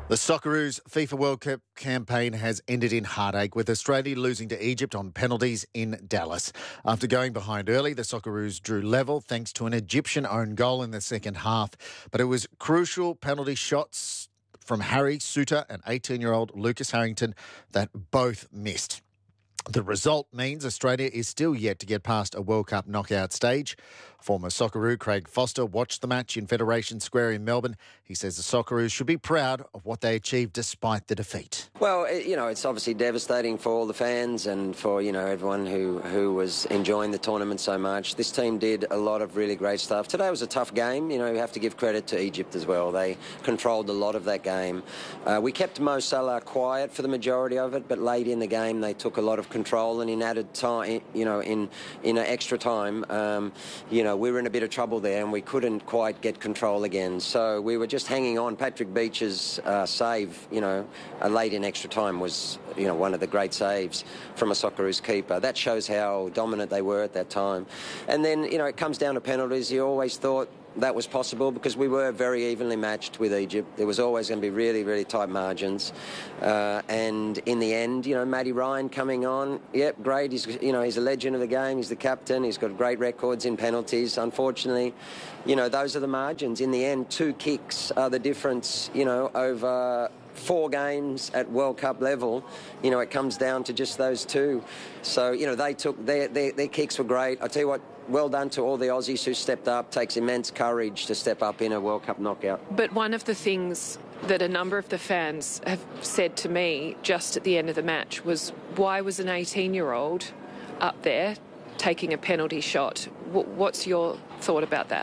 The Socceroos FIFA World Cup campaign has ended in heartache, with Australia losing to Egypt on penalties in Dallas. After going behind early, the Socceroos drew level thanks to an Egyptian own goal in the second half. But it was crucial penalty shots from Harry Souttar and 18-year-old Lucas Harrington that both missed. The result means Australia is still yet to get past a World Cup knockout stage. Former Socceroo Craig Foster watched the match in Federation Square in Melbourne. He says the Socceroos should be proud of what they achieved despite the defeat. Well, it's obviously devastating for all the fans and for, everyone who was enjoying the tournament so much. This team did a lot of really great stuff. Today was a tough game. We have to give credit to Egypt as well. They controlled a lot of that game. We kept Mo Salah quiet for the majority of it, but late in the game they took a lot of control, and in added time, in extra time, we were in a bit of trouble there and we couldn't quite get control again. So we were just hanging on. Patrick Beach's save, late in extra time was, one of the great saves from a Socceroos keeper. That shows how dominant they were at that time. And then, it comes down to penalties. You always thought that was possible because we were very evenly matched with Egypt. There was always going to be really, really tight margins. And in the end, Matty Ryan coming on, yep, great. He's a legend of the game. He's the captain. He's got great records in penalties. Unfortunately, those are the margins. In the end, 2 kicks are the difference, over 4 games at World Cup level. It comes down to just those 2. So, they took their kicks were great. I tell you what, well done to all the Aussies who stepped up. Takes immense courage to step up in a World Cup knockout. But one of the things that a number of the fans have said to me just at the end of the match was, why was an 18-year-old up there taking a penalty shot? What's your thought about that?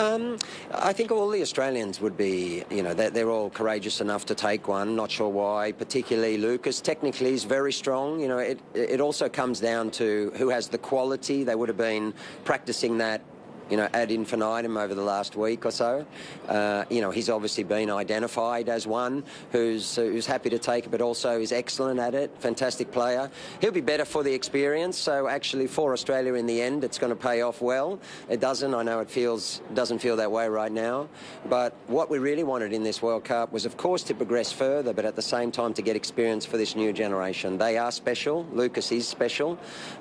I think all the Australians would be, they're all courageous enough to take one. Not sure why, particularly Lucas. Technically, he's very strong. It also comes down to who has the quality. They would have been practicing that, ad infinitum over the last week or so. He's obviously been identified as one who's happy to take it, but also is excellent at it. Fantastic player. He'll be better for the experience. So actually, for Australia in the end, it's going to pay off well. It doesn't. I know it doesn't feel that way right now. But what we really wanted in this World Cup was, of course, to progress further, but at the same time to get experience for this new generation. They are special. Lucas is special,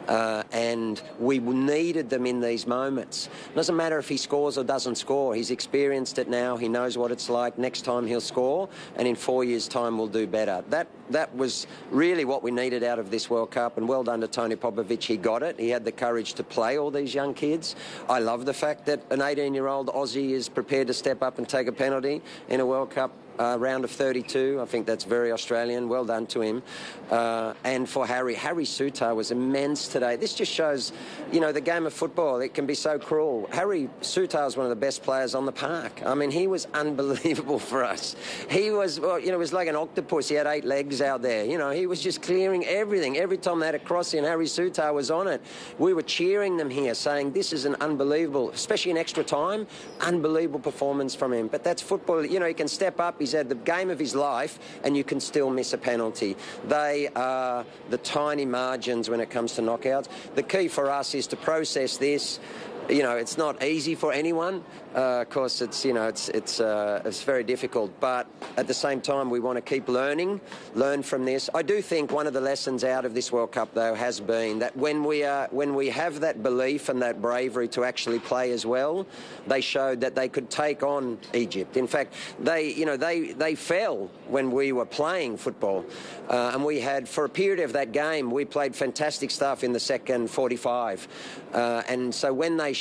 and we needed them in these moments. Doesn't matter if he scores or doesn't score. He's experienced it now. He knows what it's like. Next time he'll score, and in 4 years' time we'll do better. That was really what we needed out of this World Cup, and well done to Tony Popovic. He got it. He had the courage to play all these young kids. I love the fact that an 18-year-old Aussie is prepared to step up and take a penalty in a World Cup round of 32. I think that's very Australian. Well done to him. And for Harry Souttar was immense today. This just shows, the game of football, it can be so cruel. Harry Souttar is one of the best players on the park. I mean, he was unbelievable for us. He was, it was like an octopus. He had 8 legs out there. He was just clearing everything. Every time they had a cross in, Harry Souttar was on it. We were cheering them here, saying this is an unbelievable, especially in extra time, unbelievable performance from him. But that's football. He can step up. He's had the game of his life, and you can still miss a penalty. They are the tiny margins when it comes to knockouts. The key for us is to process this. It's not easy for anyone. Of course, it's very difficult. But at the same time, we want to keep learn from this. I do think one of the lessons out of this World Cup, though, has been that when we have that belief and that bravery to actually play as well, they showed that they could take on Egypt. In fact, they fell when we were playing football, and we had, for a period of that game, we played fantastic stuff in the second 45, and so when they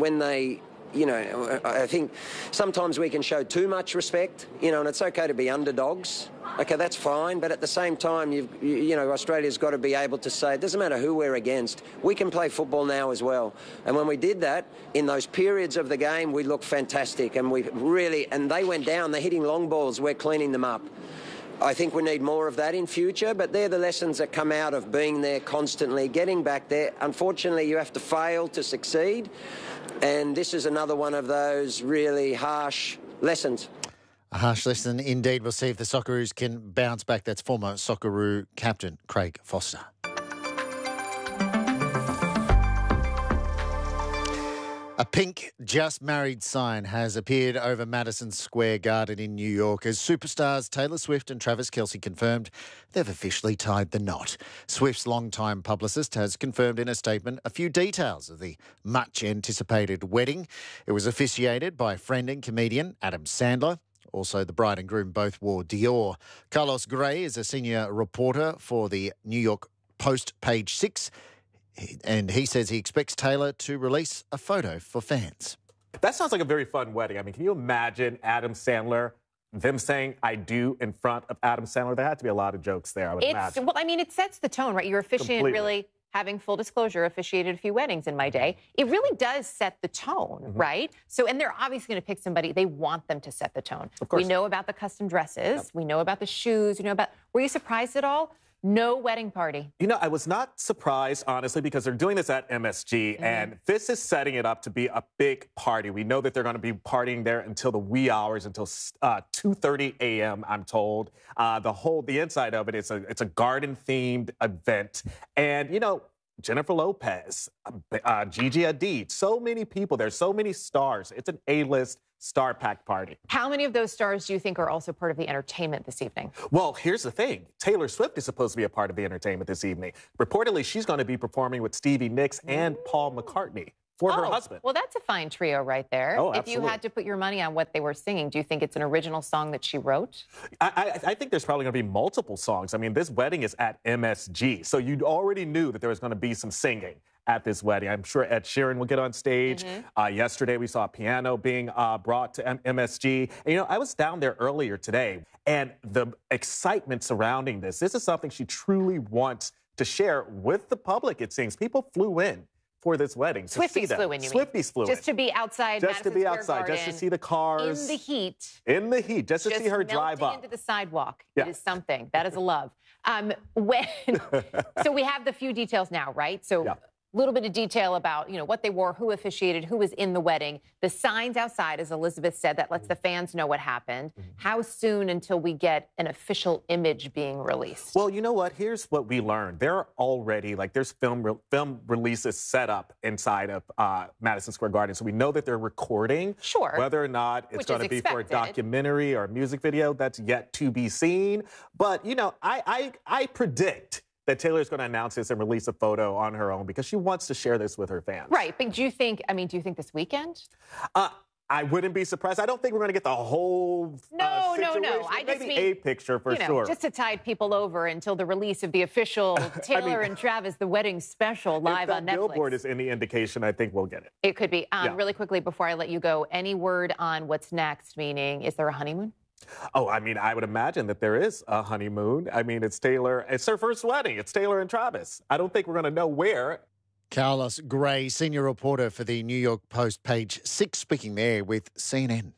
I think sometimes we can show too much respect, and it's okay to be underdogs. Okay, that's fine, but at the same time, Australia's got to be able to say, it doesn't matter who we're against, we can play football now as well. And when we did that, in those periods of the game, we looked fantastic, and they went down, they're hitting long balls, we're cleaning them up. I think we need more of that in future, but they're the lessons that come out of being there constantly, getting back there. Unfortunately, you have to fail to succeed, and this is another one of those really harsh lessons. A harsh lesson indeed. We'll see if the Socceroos can bounce back. That's former Socceroo captain Craig Foster. A pink "Just Married" sign has appeared over Madison Square Garden in New York as superstars Taylor Swift and Travis Kelce confirmed they've officially tied the knot. Swift's longtime publicist has confirmed in a statement a few details of the much-anticipated wedding. It was officiated by friend and comedian Adam Sandler. Also, the bride and groom both wore Dior. Carlos Gray is a senior reporter for the New York Post, Page 6. And he says he expects Taylor to release a photo for fans. That sounds like a very fun wedding. I mean, can you imagine Adam Sandler, them saying "I do" in front of Adam Sandler? There had to be a lot of jokes there, I would imagine. Well, I mean, it sets the tone, right? You're officiant, really having full disclosure, officiated a few weddings in my day. It really does set the tone, right? So, and they're obviously going to pick somebody, they want them to set the tone. Of course. We know about the custom dresses. We know about the shoes. Were you surprised at all? No wedding party. You know, I was not surprised, honestly, because they're doing this at MSG, and this is setting it up to be a big party. We know that they're going to be partying there until the wee hours, until 2:30 a.m., I'm told. The inside of it is it's a garden-themed event. And, you know, Jennifer Lopez, Gigi Hadid, so many people. There's so many stars. It's an A-list star-packed party. How many of those stars do you think are also part of the entertainment this evening? Well, here's the thing. Taylor Swift is supposed to be a part of the entertainment this evening. Reportedly, she's going to be performing with Stevie Nicks and Paul McCartney for her husband. Well, that's a fine trio right there. Oh, if you had to put your money on what they were singing, do you think it's an original song that she wrote? I think there's probably going to be multiple songs. I mean, this wedding is at MSG, so you already knew that there was going to be some singing at this wedding. I'm sure Ed Sheeran will get on stage. Yesterday, we saw a piano being brought to MSG. And, you know, I was down there earlier today, and the excitement surrounding this is something she truly wants to share with the public, it seems. People flew in for this wedding. Swifties flew in, you mean? Swifties flew in. Just to be outside Just to be outside, just to see the cars. In the heat. In the heat, just to see her drive up. Into the sidewalk. Yeah. It is something. That is a love. So we have the few details now, right? So a little bit of detail about, you know, what they wore, who officiated, who was in the wedding. The signs outside, as Elizabeth said, that lets the fans know what happened. How soon until we get an official image being released? Well, you know what? Here's what we learned. There are already, there's film releases set up inside of Madison Square Garden. So we know that they're recording. Sure. Whether or not it's going to be for a documentary or a music video, that's yet to be seen. But, you know, I predict that Taylor's going to announce this and release a photo on her own because she wants to share this with her fans. Right. But do you think this weekend? I wouldn't be surprised. I don't think we're going to get the whole situation. No. I just mean, mean a picture for sure. Just to tide people over until the release of the official Taylor and Travis, the wedding special, live on Netflix. If Billboard is any indication, I think we'll get it. It could be. Really quickly, before I let you go, any word on what's next? Meaning, is there a honeymoon? Oh, I mean, I would imagine that there is a honeymoon. I mean, it's Taylor. It's her first wedding. It's Taylor and Travis. I don't think we're going to know where. Carlos Gray, senior reporter for the New York Post, Page 6, speaking there with CNN.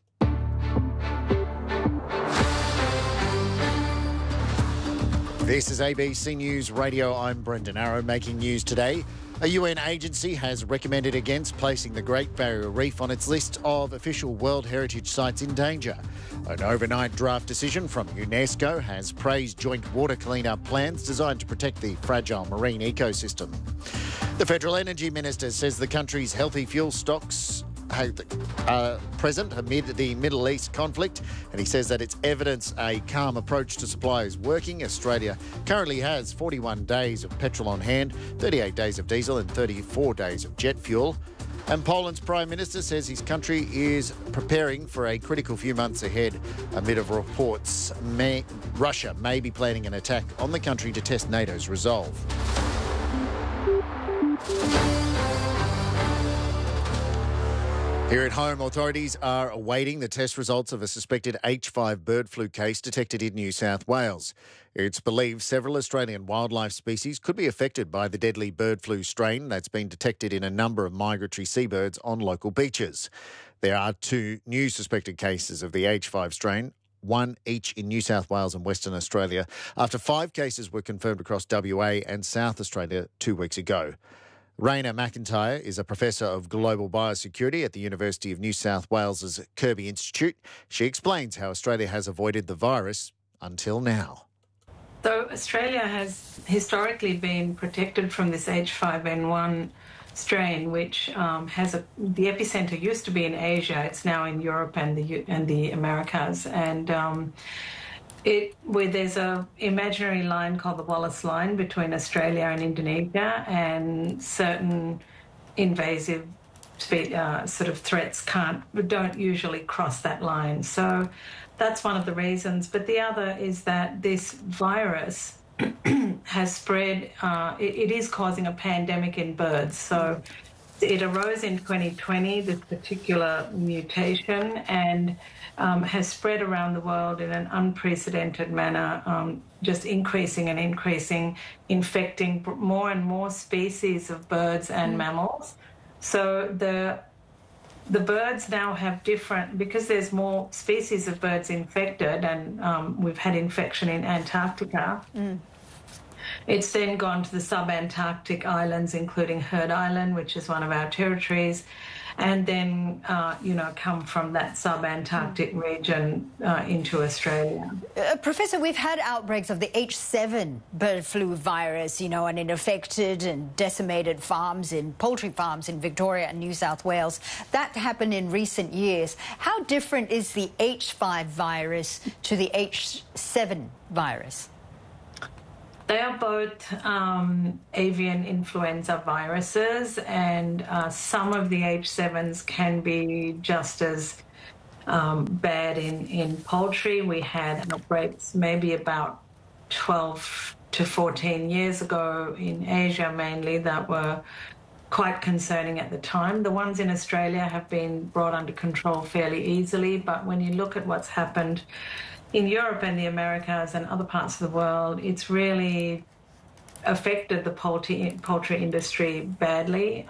This is ABC News Radio. I'm Brendan Arrow, making news today. A UN agency has recommended against placing the Great Barrier Reef on its list of official World Heritage Sites in danger. An overnight draft decision from UNESCO has praised joint water clean-up plans designed to protect the fragile marine ecosystem. The Federal Energy Minister says the country's healthy fuel stocks are present amid the Middle East conflict, and he says that it's evidence a calm approach to supply is working. Australia currently has 41 days of petrol on hand, 38 days of diesel and 34 days of jet fuel. And Poland's Prime Minister says his country is preparing for a critical few months ahead amid of reports Russia may be planning an attack on the country to test NATO's resolve. Here at home, authorities are awaiting the test results of a suspected H5 bird flu case detected in New South Wales. It's believed several Australian wildlife species could be affected by the deadly bird flu strain that's been detected in a number of migratory seabirds on local beaches. There are 2 new suspected cases of the H5 strain, 1 each in New South Wales and Western Australia, after 5 cases were confirmed across WA and South Australia 2 weeks ago. Raina McIntyre is a professor of global biosecurity at the University of New South Wales's Kirby Institute. She explains how Australia has avoided the virus until now. Though Australia has historically been protected from this H5N1 strain, which the epicenter used to be in Asia. It's now in Europe and the Americas, and there's a imaginary line called the Wallace Line between Australia and Indonesia, and certain invasive sort of threats don't usually cross that line. So that's one of the reasons. But the other is that this virus has spread. It is causing a pandemic in birds. So it arose in 2020, this particular mutation, and has spread around the world in an unprecedented manner, just increasing and increasing, infecting more and more species of birds and mammals. So the birds now have different, because there's more species of birds infected, and we've had infection in Antarctica. It's then gone to the subantarctic islands, including Heard Island, which is one of our territories, and then, come from that subantarctic region into Australia. Professor, we've had outbreaks of the H7 bird flu virus, and it affected and decimated poultry farms in Victoria and New South Wales. That happened in recent years. How different is the H5 virus to the H7 virus? They are both avian influenza viruses, and some of the H7s can be just as bad in poultry. We had outbreaks maybe about 12 to 14 years ago in Asia mainly that were quite concerning at the time. The ones in Australia have been brought under control fairly easily, but when you look at what's happened in Europe and the Americas and other parts of the world, it's really affected the poultry industry badly.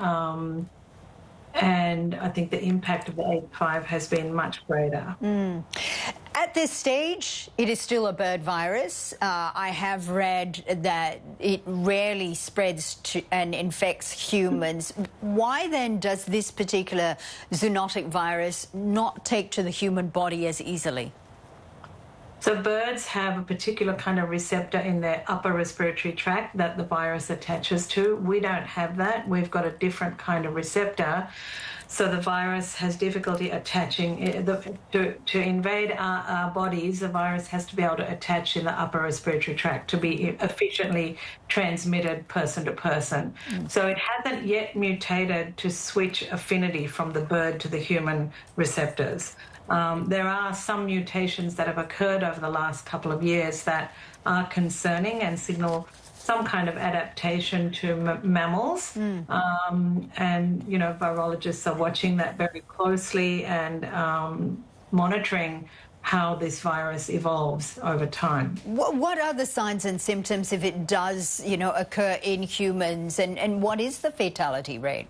And I think the impact of the H5 has been much greater. At this stage, it is still a bird virus. I have read that it rarely spreads and infects humans. Why then does this particular zoonotic virus not take to the human body as easily? So birds have a particular kind of receptor in their upper respiratory tract that the virus attaches to. We don't have that. We've got a different kind of receptor. So the virus has difficulty attaching. To invade our bodies, the virus has to be able to attach in the upper respiratory tract to be efficiently transmitted person to person. So it hasn't yet mutated to switch affinity from the bird to the human receptors. There are some mutations that have occurred over the last couple of years that are concerning and signal some kind of adaptation to mammals. And, virologists are watching that very closely and monitoring how this virus evolves over time. What are the signs and symptoms if it does, occur in humans, and what is the fatality rate?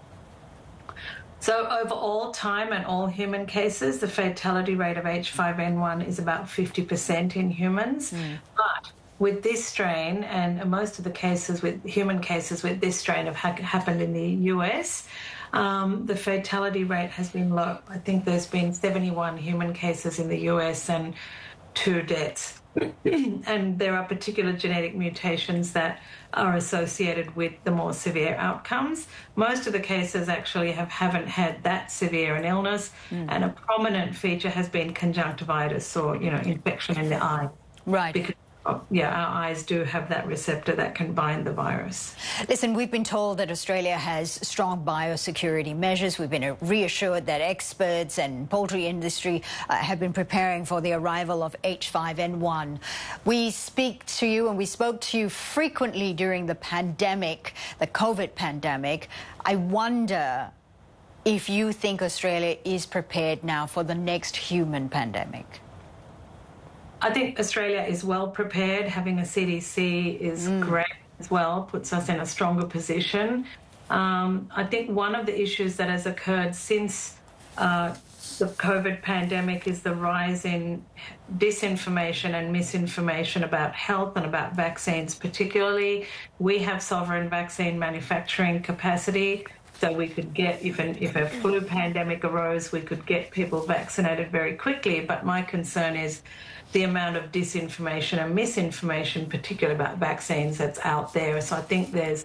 So over all time and all human cases, the fatality rate of H5N1 is about 50% in humans. But with this strain, and most of the human cases with this strain have happened in the US, the fatality rate has been low. I think there's been 71 human cases in the US and 2 deaths. And there are particular genetic mutations that are associated with the more severe outcomes. Most of the cases actually haven't had that severe an illness, and a prominent feature has been conjunctivitis or, infection in the eye. Right. Because our eyes do have that receptor that can bind the virus. Listen, we've been told that Australia has strong biosecurity measures. We've been reassured that experts and poultry industry have been preparing for the arrival of H5N1. We speak to you, and we spoke to you frequently during the pandemic, the COVID pandemic. I wonder if you think Australia is prepared now for the next human pandemic. I think Australia is well prepared. Having a CDC is great as well, puts us in a stronger position. I think one of the issues that has occurred since the COVID pandemic is the rise in disinformation and misinformation about health and about vaccines particularly. We have sovereign vaccine manufacturing capacity, so we could get, if a flu pandemic arose, we could get people vaccinated very quickly. But my concern is the amount of disinformation and misinformation, particularly about vaccines, that's out there. So I think there's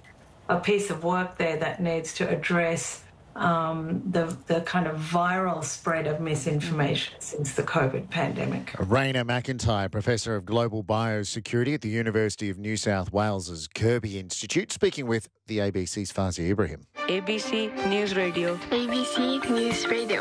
a piece of work there that needs to address the kind of viral spread of misinformation since the COVID pandemic. Raina McIntyre, Professor of Global Biosecurity at the University of New South Wales' Kirby Institute, speaking with the ABC's Fazia Ibrahim. ABC News Radio. ABC News Radio.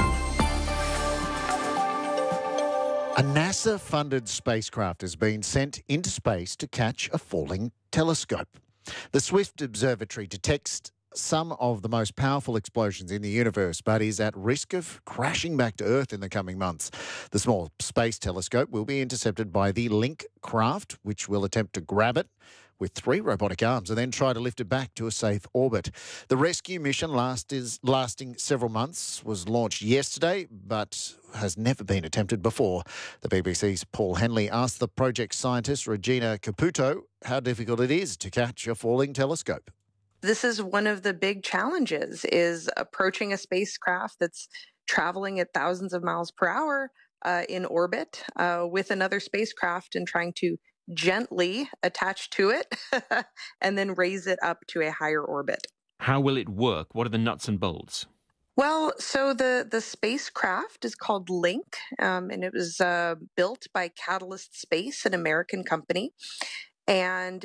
A NASA-funded spacecraft has been sent into space to catch a falling telescope. The Swift Observatory detects some of the most powerful explosions in the universe, but is at risk of crashing back to Earth in the coming months. The small space telescope will be intercepted by the Link craft, which will attempt to grab it with 3 robotic arms and then try to lift it back to a safe orbit. The rescue mission lasting several months was launched yesterday, but has never been attempted before. The BBC's Paul Henley asked the project scientist Regina Caputo how difficult it is to catch a falling telescope. This is one of the big challenges, is approaching a spacecraft that's traveling at thousands of miles per hour in orbit with another spacecraft and trying to gently attach to it and then raise it up to a higher orbit. How will it work? What are the nuts and bolts? Well, so the spacecraft is called Link, and it was built by Catalyst Space, an American company. And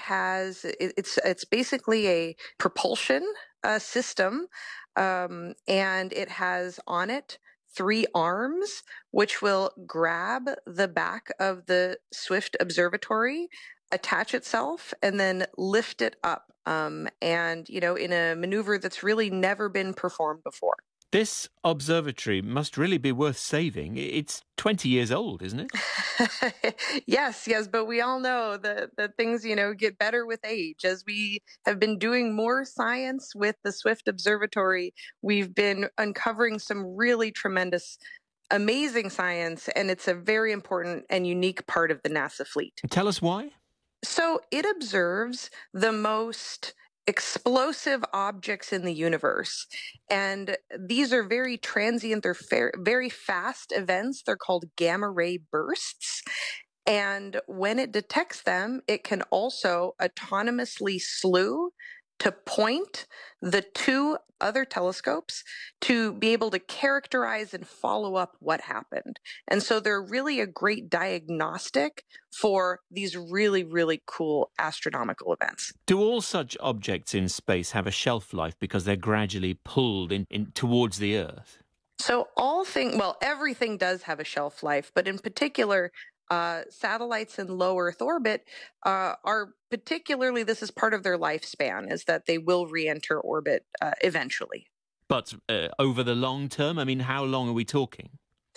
it's basically a propulsion system, and it has on it 3 arms, which will grab the back of the Swift Observatory, attach itself, and then lift it up. And, in a maneuver that's really never been performed before. This observatory must really be worth saving. It's 20 years old, isn't it? Yes, but we all know that things, get better with age. As we have been doing more science with the Swift Observatory, we've been uncovering some really tremendous, amazing science, and it's a very important and unique part of the NASA fleet. Tell us why. So it observes the most explosive objects in the universe. And these are very transient, they're very fast events. They're called gamma ray bursts. And when it detects them, it can also autonomously slew to point the 2 other telescopes to be able to characterize and follow up what happened. And so they're really a great diagnostic for these really, really cool astronomical events. Do all such objects in space have a shelf life because they're gradually pulled in towards the Earth? So everything does have a shelf life, but in particular, satellites in low Earth orbit are particularly, this is part of their lifespan, is that they will re-enter orbit eventually. But over the long term, how long are we talking?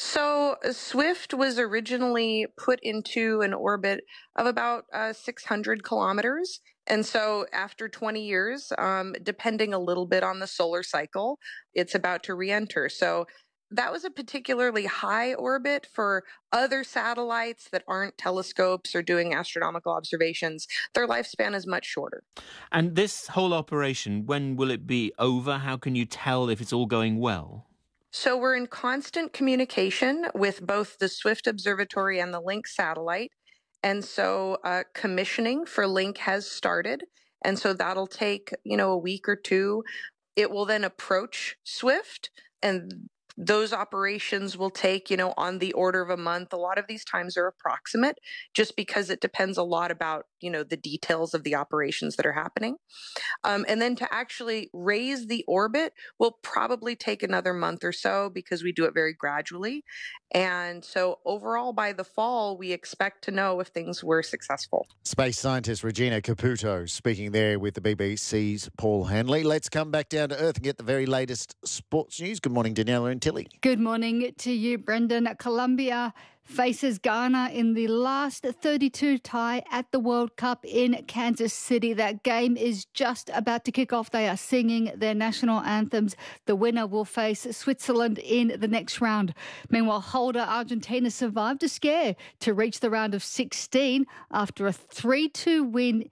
So Swift was originally put into an orbit of about 600 kilometers. And so after 20 years, depending a little bit on the solar cycle, it's about to re-enter. So that was a particularly high orbit. For other satellites that aren't telescopes or doing astronomical observations, their lifespan is much shorter. And this whole operation, when will it be over? How can you tell if it's all going well? So we're in constant communication with both the Swift Observatory and the Link satellite. And so commissioning for Link has started. And so that'll take, a week or 2. It will then approach Swift, and those operations will take, on the order of a month. A lot of these times are approximate just because it depends a lot about, the details of the operations that are happening. And then to actually raise the orbit will probably take another month or so because we do it very gradually. And so overall, by the fall, we expect to know if things were successful. Space scientist Regina Caputo speaking there with the BBC's Paul Henley. Let's come back down to Earth and get the very latest sports news. Good morning, Daniela and Tilly. Good morning to you, Brendan. Colombia faces Ghana in the last 32 tie at the World Cup in Kansas City. That game is just about to kick off. They are singing their national anthems. The winner will face Switzerland in the next round. Meanwhile, holder Argentina survived a scare to reach the round of 16 after a 3-2 win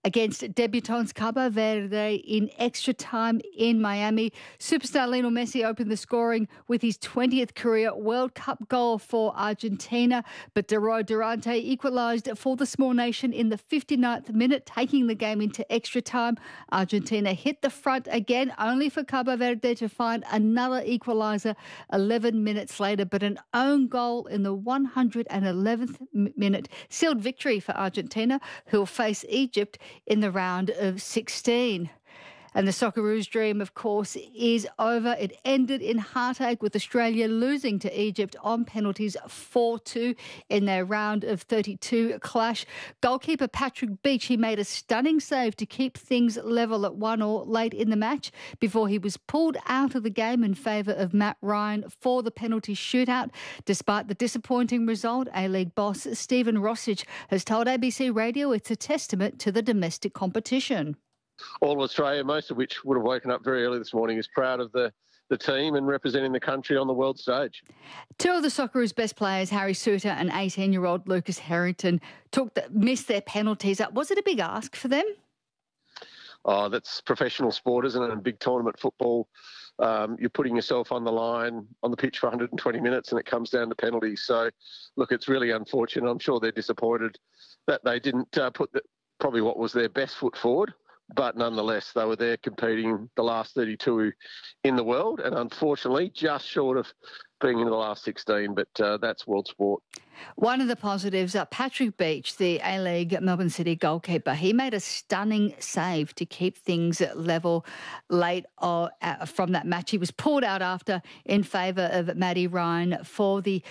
against debutants Cabo Verde in extra time in Miami. Superstar Lionel Messi opened the scoring with his 20th career World Cup goal for Argentina, but De Roy Durante equalised for the small nation in the 59th minute, taking the game into extra time. Argentina hit the front again, only for Cabo Verde to find another equaliser 11 minutes later, but an own goal in the 111th minute sealed victory for Argentina, who will face Egypt in the round of 16. And the Socceroos' dream, of course, is over. It ended in heartache with Australia losing to Egypt on penalties 4-2 in their round of 32 clash. Goalkeeper Patrick Beach, he made a stunning save to keep things level at 1-1 late in the match before he was pulled out of the game in favour of Matt Ryan for the penalty shootout. Despite the disappointing result, A-League boss Stephen Rossage has told ABC Radio it's a testament to the domestic competition. All of Australia, most of which would have woken up very early this morning, is proud of the team and representing the country on the world stage. Two of the Socceroos' best players, Harry Suter and 18-year-old Lucas Harrington, missed their penalties. Was it a big ask for them? Oh, that's professional sport, isn't it? And big tournament football. You're putting yourself on the line, on the pitch for 120 minutes, and it comes down to penalties. So, look, it's really unfortunate. I'm sure they're disappointed that they didn't put probably what was their best foot forward. But nonetheless, they were there competing the last 32 in the world, and unfortunately just short of being in the last 16, but that's world sport. One of the positives, Patrick Beach, the A-League Melbourne City goalkeeper, he made a stunning save to keep things level late from that match. He was pulled out after in favour of Matty Ryan for the